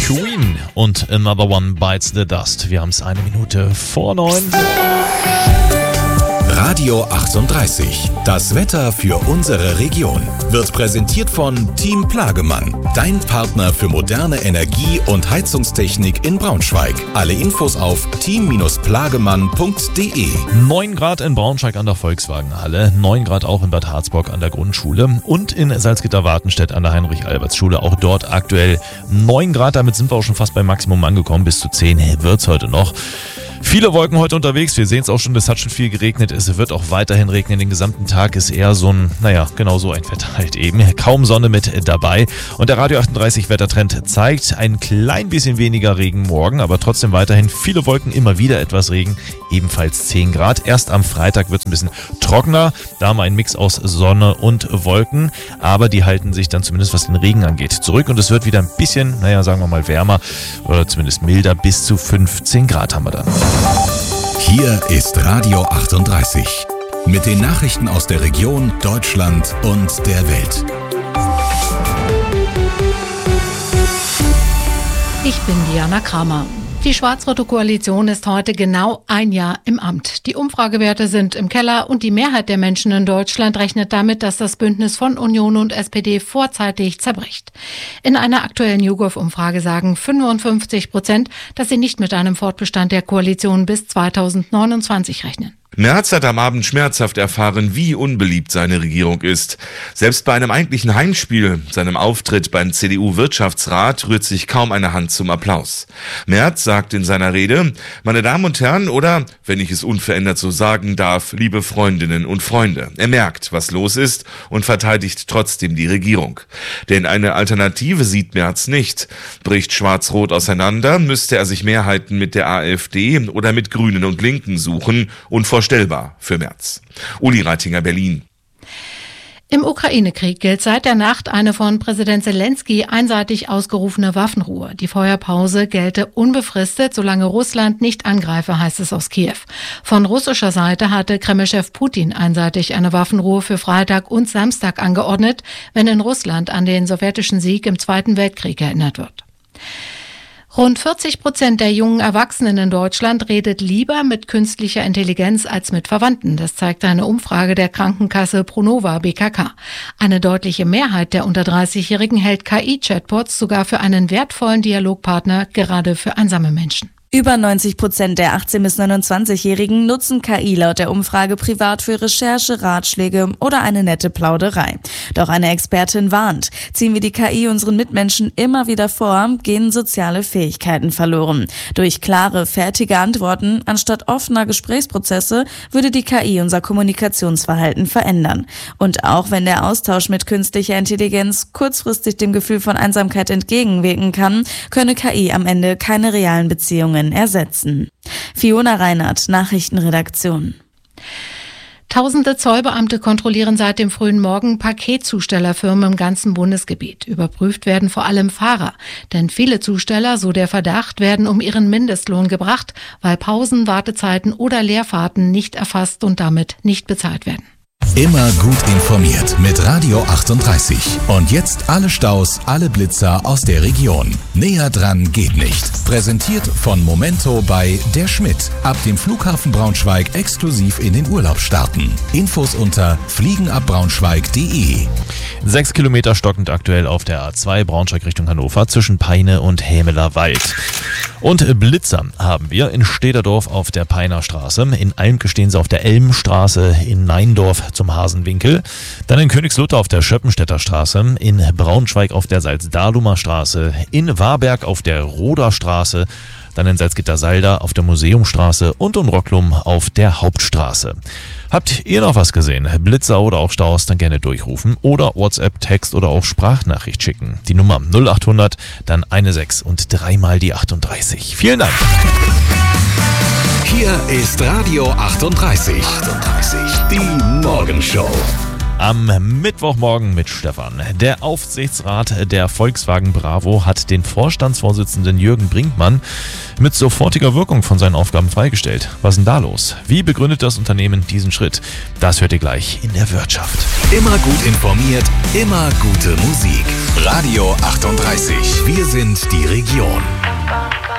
Queen und Another One Bites the Dust. Wir haben es 1 Minute vor 9. Radio 38. Das Wetter für unsere Region wird präsentiert von Team Plagemann. Dein Partner für moderne Energie- und Heizungstechnik in Braunschweig. Alle Infos auf team-plagemann.de. 9 Grad in Braunschweig an der Volkswagenhalle, 9 Grad auch in Bad Harzburg an der Grundschule und in Salzgitter-Wartenstedt an der Heinrich-Alberts-Schule. Auch dort aktuell 9 Grad. Damit sind wir auch schon fast beim Maximum angekommen. Bis zu 10 wird es heute noch. Viele Wolken heute unterwegs, wir sehen es auch schon, es hat schon viel geregnet, es wird auch weiterhin regnen, den gesamten Tag ist eher so ein, genau so ein Wetter halt eben, kaum Sonne mit dabei und der Radio 38 Wettertrend zeigt ein klein bisschen weniger Regen morgen, aber trotzdem weiterhin viele Wolken, immer wieder etwas Regen, ebenfalls 10 Grad. Erst am Freitag wird es ein bisschen trockener, da haben wir einen Mix aus Sonne und Wolken, aber die halten sich dann zumindest was den Regen angeht zurück und es wird wieder ein bisschen, sagen wir mal wärmer oder zumindest milder, bis zu 15 Grad haben wir dann. Hier ist Radio 38 mit den Nachrichten aus der Region, Deutschland und der Welt. Ich bin Diana Kramer. Die schwarz-rote Koalition ist heute genau 1 Jahr im Amt. Die Umfragewerte sind im Keller und die Mehrheit der Menschen in Deutschland rechnet damit, dass das Bündnis von Union und SPD vorzeitig zerbricht. In einer aktuellen YouGov-Umfrage sagen 55%, dass sie nicht mit einem Fortbestand der Koalition bis 2029 rechnen. Merz hat am Abend schmerzhaft erfahren, wie unbeliebt seine Regierung ist. Selbst bei einem eigentlichen Heimspiel, seinem Auftritt beim CDU-Wirtschaftsrat, rührt sich kaum eine Hand zum Applaus. Merz sagt in seiner Rede, meine Damen und Herren, oder, wenn ich es unverändert so sagen darf, liebe Freundinnen und Freunde. Er merkt, was los ist und verteidigt trotzdem die Regierung. Denn eine Alternative sieht Merz nicht. Bricht Schwarz-Rot auseinander, müsste er sich Mehrheiten mit der AfD oder mit Grünen und Linken suchen, unvorstellbar für Merz. Uli Reitinger, Berlin. Im Ukraine-Krieg gilt seit der Nacht eine von Präsident Zelensky einseitig ausgerufene Waffenruhe. Die Feuerpause gelte unbefristet, solange Russland nicht angreife, heißt es aus Kiew. Von russischer Seite hatte Kreml-Chef Putin einseitig eine Waffenruhe für Freitag und Samstag angeordnet, wenn in Russland an den sowjetischen Sieg im Zweiten Weltkrieg erinnert wird. Rund 40% der jungen Erwachsenen in Deutschland redet lieber mit künstlicher Intelligenz als mit Verwandten. Das zeigt eine Umfrage der Krankenkasse Pronova BKK. Eine deutliche Mehrheit der unter 30-Jährigen hält KI-Chatbots sogar für einen wertvollen Dialogpartner, gerade für einsame Menschen. Über 90% der 18- bis 29-Jährigen nutzen KI laut der Umfrage privat für Recherche, Ratschläge oder eine nette Plauderei. Doch eine Expertin warnt, ziehen wir die KI unseren Mitmenschen immer wieder vor, gehen soziale Fähigkeiten verloren. Durch klare, fertige Antworten anstatt offener Gesprächsprozesse würde die KI unser Kommunikationsverhalten verändern. Und auch wenn der Austausch mit künstlicher Intelligenz kurzfristig dem Gefühl von Einsamkeit entgegenwirken kann, könne KI am Ende keine realen Beziehungen ersetzen. Fiona Reinhardt, Nachrichtenredaktion. Tausende Zollbeamte kontrollieren seit dem frühen Morgen Paketzustellerfirmen im ganzen Bundesgebiet. Überprüft werden vor allem Fahrer. Denn viele Zusteller, so der Verdacht, werden um ihren Mindestlohn gebracht, weil Pausen, Wartezeiten oder Leerfahrten nicht erfasst und damit nicht bezahlt werden. Immer gut informiert mit Radio 38. Und jetzt alle Staus, alle Blitzer aus der Region. Näher dran geht nicht. Präsentiert von Momento bei Der Schmidt. Ab dem Flughafen Braunschweig exklusiv in den Urlaub starten. Infos unter fliegenabbraunschweig.de. 6 Kilometer stockend aktuell auf der A2 Braunschweig Richtung Hannover zwischen Peine und Hämeler Wald. Und Blitzer haben wir in Stederdorf auf der Peiner Straße, in Almke stehen sie auf der Elmstraße, in Neindorf zum Hasenwinkel, dann in Königslutter auf der Schöppenstädter Straße, in Braunschweig auf der Salzdalumer Straße, in Warberg auf der Roder Straße, dann in Salzgitter-Salda auf der Museumstraße und in Rocklum auf der Hauptstraße. Habt ihr noch was gesehen? Blitzer oder auch Staus, dann gerne durchrufen oder WhatsApp, Text oder auch Sprachnachricht schicken. Die Nummer 0800, dann 16 und 3 mal die 38. Vielen Dank. Hier ist Radio 38. Die Morgenshow. Am Mittwochmorgen mit Stefan. Der Aufsichtsrat der Volkswagen Bravo hat den Vorstandsvorsitzenden Jürgen Brinkmann mit sofortiger Wirkung von seinen Aufgaben freigestellt. Was ist denn da los? Wie begründet das Unternehmen diesen Schritt? Das hört ihr gleich in der Wirtschaft. Immer gut informiert, immer gute Musik. Radio 38. Wir sind die Region.